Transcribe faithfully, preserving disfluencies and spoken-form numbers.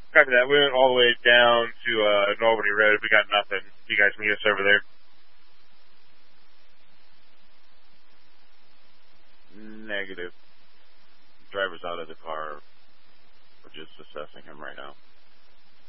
Copy that. We went all the way down to uh, Normandy Road. We got nothing. You guys meet us over there. Negative. Driver's out of the car. We're just assessing him right now.